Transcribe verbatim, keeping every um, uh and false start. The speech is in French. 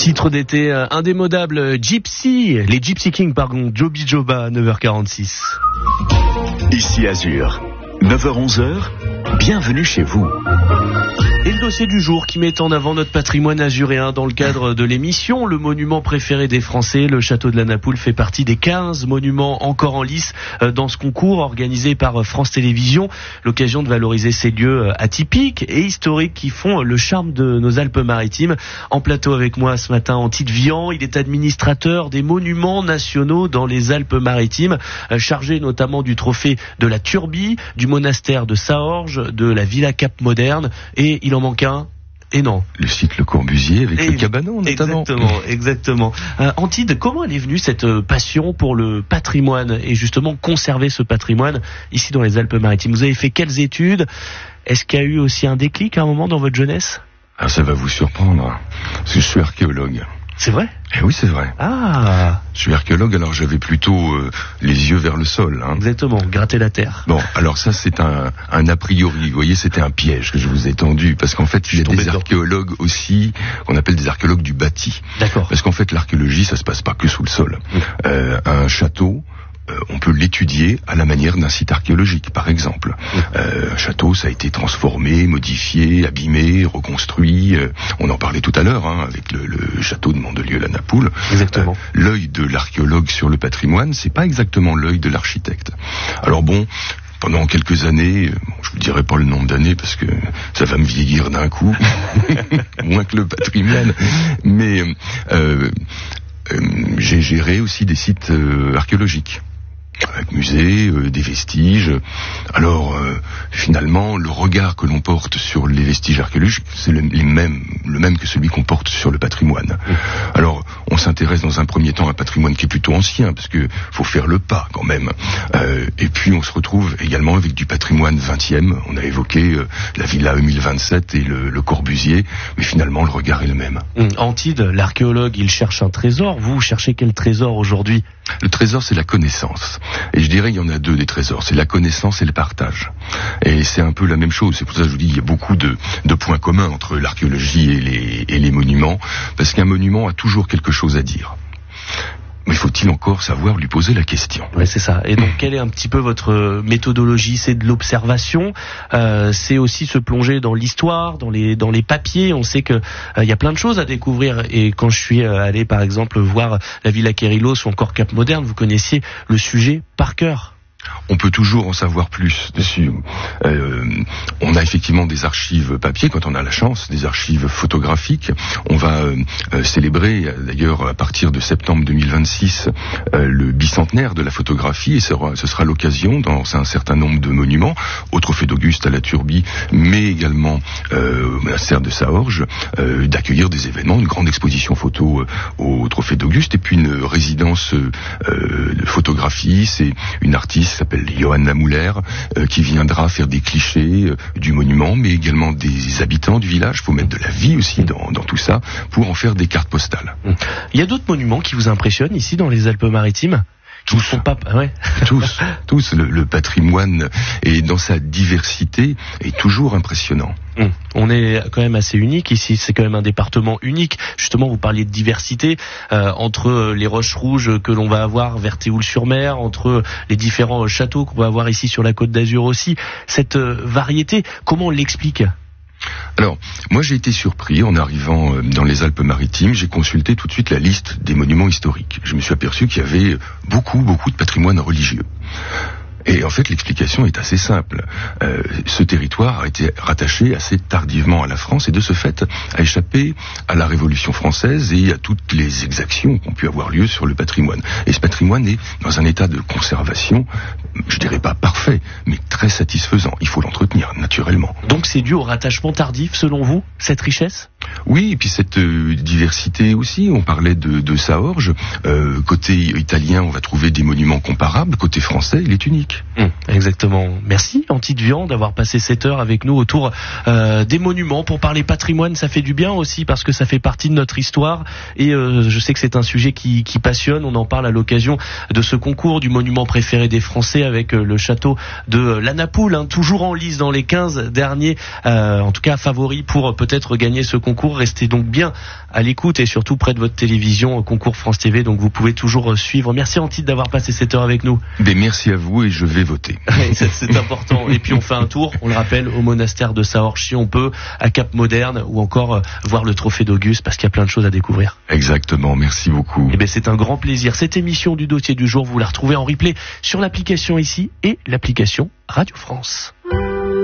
Titre d'été euh, indémodable, Gypsy, les Gypsy Kings, pardon, Joby Joba, neuf heures quarante-six. Ici Azur, neuf heures onze, bienvenue chez vous. Et le dossier du jour qui met en avant notre patrimoine azuréen dans le cadre de l'émission, le monument préféré des Français, le château de la Napoule fait partie des quinze monuments encore en lice dans ce concours organisé par France Télévisions. L'occasion de valoriser ces lieux atypiques et historiques qui font le charme de nos Alpes-Maritimes. En plateau avec moi ce matin, Antide Vian, il est administrateur des monuments nationaux dans les Alpes-Maritimes, chargé notamment du trophée de la Turbie, du monastère de Saorge, de la Villa Cap Moderne, et il en manque un. Et non. Le site Le Corbusier avec et le cabanon notamment. Exactement, exactement. Euh, Antide, comment elle est venue cette passion pour le patrimoine et justement conserver ce patrimoine ici dans les Alpes-Maritimes? Vous avez fait quelles études? Est-ce qu'il y a eu aussi un déclic à un moment dans votre jeunesse? Ah, ça va vous surprendre, parce que je suis archéologue. C'est vrai? Eh oui, c'est vrai. Ah. Je suis archéologue, alors j'avais plutôt euh, les yeux vers le sol. Hein. Exactement, gratter la terre. Bon, alors ça c'est un, un a priori, vous voyez, c'était un piège que je vous ai tendu, parce qu'en fait il y a des archéologues aussi, qu'on appelle des archéologues du bâti. D'accord. Parce qu'en fait l'archéologie, ça se passe pas que sous le sol. Mmh. Euh, un château, Euh, on peut l'étudier à la manière d'un site archéologique, par exemple. Euh, un château, ça a été transformé, modifié, abîmé, reconstruit. Euh, on en parlait tout à l'heure, hein, avec le, le château de Mandelieu-la Napoule. Exactement. Euh, l'œil de l'archéologue sur le patrimoine, c'est pas exactement l'œil de l'architecte. Alors bon, pendant quelques années, bon, je vous dirai pas le nombre d'années parce que ça va me vieillir d'un coup, moins que le patrimoine, mais euh, euh, j'ai géré aussi des sites euh, archéologiques. Avec musées, euh, des vestiges. Alors, euh, finalement, le regard que l'on porte sur les vestiges archéologiques, c'est le, les mêmes, le même que celui qu'on porte sur le patrimoine. Mmh. Alors, on s'intéresse dans un premier temps à un patrimoine qui est plutôt ancien, parce que faut faire le pas quand même. Euh, et puis, on se retrouve également avec du patrimoine vingtième. On a évoqué euh, la Villa mille vingt-sept et le, le Corbusier, mais finalement, le regard est le même. Mmh. Antide, l'archéologue, il cherche un trésor. Vous cherchez quel trésor aujourd'hui? Le trésor, c'est la connaissance. Et je dirais, il y en a deux des trésors. C'est la connaissance et le partage. Et c'est un peu la même chose. C'est pour ça que je vous dis, il y a beaucoup de, de points communs entre l'archéologie et les, et les monuments. Parce qu'un monument a toujours quelque chose à dire. Mais faut-il encore savoir lui poser la question? Oui, c'est ça. Et donc, quelle est un petit peu votre méthodologie? C'est de l'observation, euh, c'est aussi se plonger dans l'histoire, dans les dans les papiers. On sait que euh, il y a plein de choses à découvrir. Et quand je suis allé, par exemple, voir la Villa Quérilos ou encore Cap Moderne, vous connaissiez le sujet par cœur. On peut toujours en savoir plus dessus. Euh, on a effectivement des archives papier quand on a la chance, des archives photographiques. On va euh, célébrer d'ailleurs à partir de septembre deux mille vingt-six euh, le bicentenaire de la photographie et ce sera, ce sera l'occasion dans un certain nombre de monuments, au Trophée d'Auguste à la Turbie, mais également euh, au monastère de Saorge, euh, d'accueillir des événements, une grande exposition photo euh, au Trophée d'Auguste et puis une résidence euh, de photographie. C'est une artiste qui s'appelle Johanna Muller, euh, qui viendra faire des clichés euh, du monument, mais également des habitants du village. Il faut mettre de la vie aussi dans, dans tout ça, pour en faire des cartes postales. Il y a d'autres monuments qui vous impressionnent ici dans les Alpes-Maritimes? Tous, sont pas, ouais. tous, tous. Le, le patrimoine et dans sa diversité est toujours impressionnant. Mmh. On est quand même assez unique ici. C'est quand même un département unique. Justement, vous parliez de diversité euh, entre les roches rouges que l'on va avoir vers Théoul-sur-Mer, entre les différents châteaux qu'on va avoir ici sur la Côte d'Azur aussi. Cette euh, variété, comment on l'explique ? Alors, moi j'ai été surpris en arrivant dans les Alpes-Maritimes, j'ai consulté tout de suite la liste des monuments historiques. Je me suis aperçu qu'il y avait beaucoup, beaucoup de patrimoine religieux. Et en fait, l'explication est assez simple. Euh, ce territoire a été rattaché assez tardivement à la France et de ce fait a échappé à la Révolution française et à toutes les exactions qui ont pu avoir lieu sur le patrimoine. Et ce patrimoine est dans un état de conservation, je dirais pas parfait, mais très satisfaisant. Il faut l'entretenir naturellement. Donc c'est dû au rattachement tardif, selon vous, cette richesse ? Oui, et puis cette euh, diversité aussi. On parlait de, de Saorge. Euh, côté italien, on va trouver des monuments comparables. Côté français, il est unique. Mmh, exactement. Merci Antide Vian d'avoir passé cette heure avec nous autour euh, des monuments pour parler patrimoine. Ça fait du bien aussi parce que ça fait partie de notre histoire et euh, je sais que c'est un sujet qui, qui passionne. On en parle à l'occasion de ce concours du monument préféré des Français avec euh, le château de la Napoule, hein, toujours en lice dans les quinze derniers, euh, en tout cas favoris pour euh, peut-être gagner ce concours. concours. Restez donc bien à l'écoute et surtout près de votre télévision, concours France T V, donc vous pouvez toujours suivre. Merci Antide d'avoir passé cette heure avec nous. Ben, merci à vous et je vais voter. c'est, c'est important. Et puis on fait un tour, on le rappelle, au monastère de Saorch si on peut, à Cap-Moderne, ou encore euh, voir le trophée d'Auguste, parce qu'il y a plein de choses à découvrir. Exactement, merci beaucoup. Et ben c'est un grand plaisir. Cette émission du dossier du jour, vous la retrouvez en replay sur l'application ici et l'application Radio France.